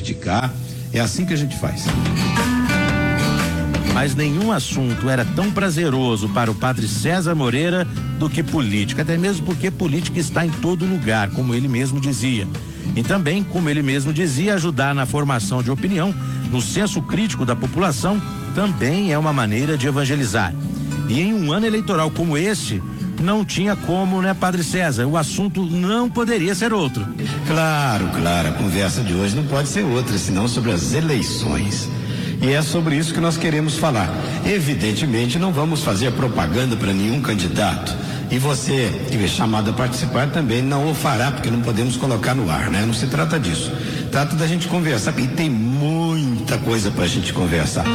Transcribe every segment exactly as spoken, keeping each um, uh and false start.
criticar. É assim que a gente faz. Mas nenhum assunto era tão prazeroso para o padre César Moreira do que política, até mesmo porque política está em todo lugar, como ele mesmo dizia. E também, como ele mesmo dizia, ajudar na formação de opinião, no senso crítico da população, também é uma maneira de evangelizar. E em um ano eleitoral como este, não tinha como, né, padre César? O assunto não poderia ser outro. Claro, claro, a conversa de hoje não pode ser outra, senão sobre as eleições. E é sobre isso que nós queremos falar. Evidentemente, não vamos fazer propaganda para nenhum candidato. E você, que é chamado a participar, também não o fará, porque não podemos colocar no ar, né? Não se trata disso. Trata da gente conversar, e tem muita coisa para a gente conversar.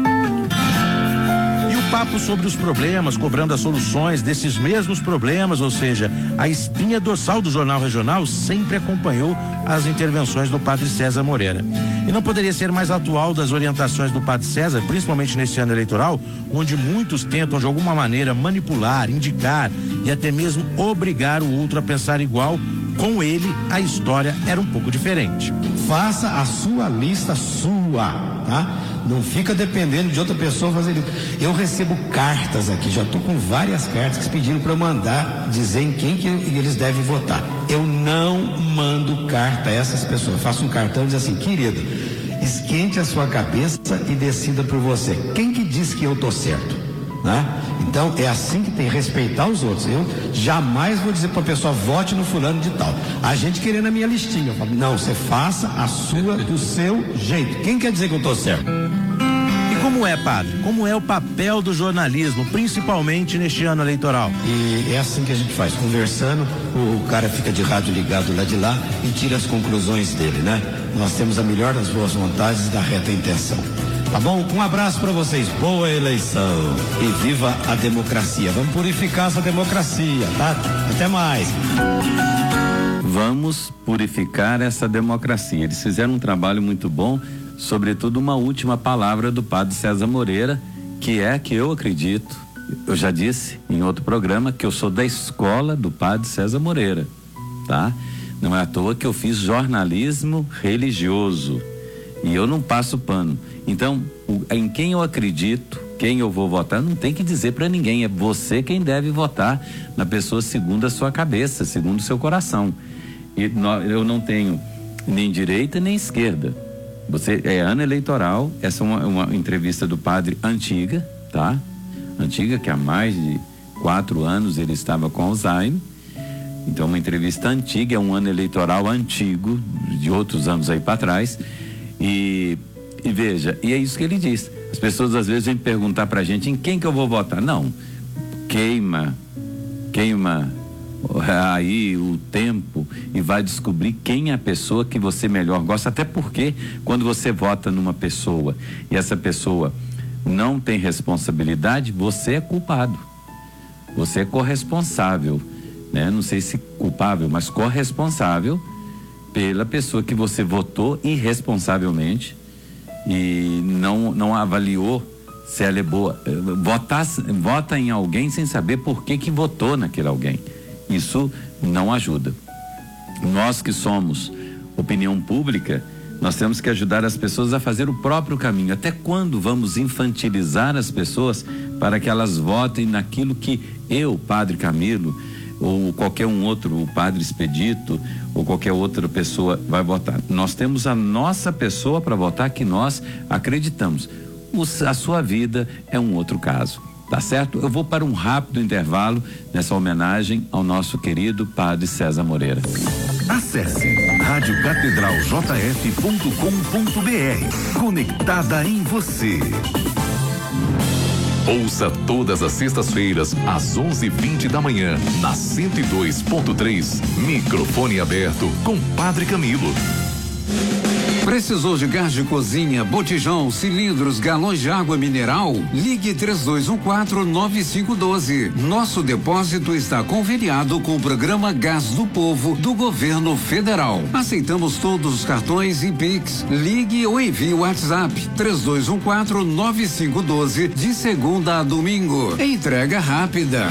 Papo sobre os problemas, cobrando as soluções desses mesmos problemas, ou seja, a espinha dorsal do Jornal Regional sempre acompanhou as intervenções do padre César Moreira. E não poderia ser mais atual das orientações do padre César, principalmente nesse ano eleitoral, onde muitos tentam de alguma maneira manipular, indicar e até mesmo obrigar o outro a pensar igual. Com ele, a história era um pouco diferente. Faça a sua lista sua, tá? Não fica dependendo de outra pessoa fazer. Eu recebo cartas aqui, já estou com várias cartas que pediram para eu mandar dizer em quem que eles devem votar. Eu não mando carta a essas pessoas. Eu faço um cartão e diz assim: querido, esquente a sua cabeça e decida por você. Quem que diz que eu tô certo? Né? Então é assim que tem que respeitar os outros. Eu jamais vou dizer para a pessoa: vote no fulano de tal. A gente querendo a minha listinha. Eu falo: não, você faça a sua do seu jeito. Quem quer dizer que eu tô certo? E como é, padre? Como é o papel do jornalismo, principalmente neste ano eleitoral? E é assim que a gente faz, conversando, o cara fica de rádio ligado lá de lá e tira as conclusões dele, né? Nós temos a melhor das boas vontades e da reta intenção. Tá bom? Um abraço para vocês. Boa eleição. E viva a democracia. Vamos purificar essa democracia, tá? Até mais. Vamos purificar essa democracia. Eles fizeram um trabalho muito bom, sobretudo uma última palavra do padre César Moreira, que é que eu acredito, eu já disse em outro programa, que eu sou da escola do padre César Moreira, tá? Não é à toa que eu fiz jornalismo religioso. E eu não passo pano. Então, o, em quem eu acredito, quem eu vou votar, não tem que dizer para ninguém. É você quem deve votar na pessoa segundo a sua cabeça, segundo o seu coração. E no, eu não tenho nem direita nem esquerda. Você é ano eleitoral. Essa é uma, uma entrevista do padre antiga, tá? Antiga, que há mais de quatro anos ele estava com Alzheimer. Então, uma entrevista antiga, é um ano eleitoral antigo, de outros anos aí para trás. E, e veja, e é isso que ele diz. As pessoas às vezes vêm perguntar pra gente: em quem que eu vou votar? Não, queima, queima aí o tempo e vai descobrir quem é a pessoa que você melhor gosta. Até porque quando você vota numa pessoa e essa pessoa não tem responsabilidade, você é culpado, você é corresponsável, né? Não sei se culpável, mas corresponsável pela pessoa que você votou irresponsavelmente e não, não avaliou se ela é boa. Votar, vota em alguém sem saber por que que votou naquele alguém. Isso não ajuda. Nós que somos opinião pública, nós temos que ajudar as pessoas a fazer o próprio caminho. Até quando vamos infantilizar as pessoas para que elas votem naquilo que eu, Padre Camilo, ou qualquer um outro, o Padre Expedito, ou qualquer outra pessoa vai votar? Nós temos a nossa pessoa para votar que nós acreditamos. O, a sua vida é um outro caso, tá certo? Eu vou para um rápido intervalo nessa homenagem ao nosso querido Padre César Moreira. Acesse rádio catedral j f ponto com ponto b r. Conectada em você. Ouça todas as sextas-feiras, às onze e vinte da manhã, na cento e dois ponto três. Microfone aberto com Padre Camilo. Precisou de gás de cozinha, botijão, cilindros, galões de água mineral? Ligue três dois um quatro, nove cinco um dois. Nosso depósito está conveniado com o programa Gás do Povo do Governo Federal. Aceitamos todos os cartões e Pix. Ligue ou envie o WhatsApp três dois um quatro, nove cinco um dois de segunda a domingo. Entrega rápida.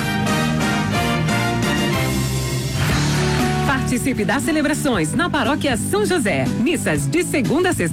Participe das celebrações na Paróquia São José. Missas de segunda a